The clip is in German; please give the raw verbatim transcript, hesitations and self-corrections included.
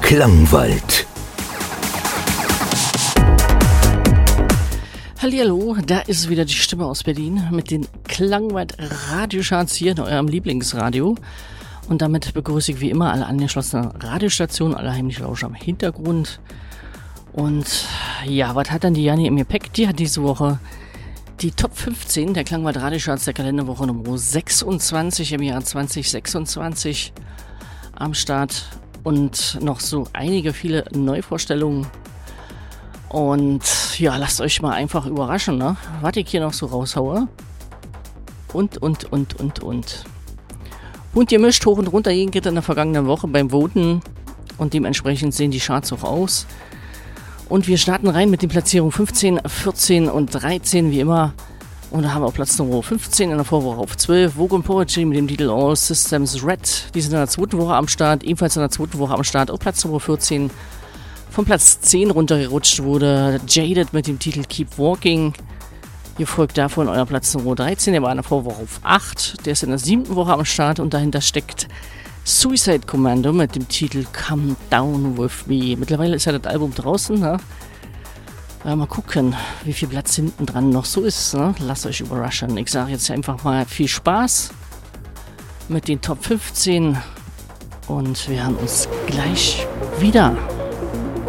Klangwald. Hallihallo, da ist wieder die Stimme aus Berlin mit den Klangwald-Radiocharts hier in eurem Lieblingsradio. Und damit begrüße ich wie immer alle angeschlossenen Radiostationen, alle heimlich Lauscher am Hintergrund. Und ja, was hat dann die Janni im Gepäck? Die hat diese Woche die Top fünfzehn der Klangwald-Radiocharts der Kalenderwoche Nummer sechsundzwanzig im Jahr zwanzig sechsundzwanzig am Start. Und noch so einige viele Neuvorstellungen. Und ja, lasst euch mal einfach überraschen, ne? Was ich hier noch so raushaue. Und, und, und, und, und. Und ihr mischt hoch und runter gehen geht in der vergangenen Woche beim Voten. Und dementsprechend sehen die Charts auch aus. Und wir starten rein mit den Platzierungen fünfzehn, vierzehn und dreizehn, wie immer. Und da haben wir auf Platz Nummer fünfzehn in der Vorwoche auf zwölf. Vogue and Poetry mit dem Titel All Systems Red. Die sind in der zweiten Woche am Start. Ebenfalls in der zweiten Woche am Start. Auf Platz Nummer vierzehn. Von Platz zehn runtergerutscht wurde Jaded mit dem Titel Keep Walking. Ihr folgt davon euer Platz Nummer dreizehn. Der war in der Vorwoche auf acht. Der ist in der siebten Woche am Start. Und dahinter steckt Suicide Commando mit dem Titel Come Down With Me. Mittlerweile ist ja das Album draußen, ne? Ja, mal gucken, wie viel Platz hinten dran noch so ist, ne? Lasst euch überraschen. Ich sage jetzt einfach mal viel Spaß mit den Top fünfzehn und wir hören uns gleich wieder.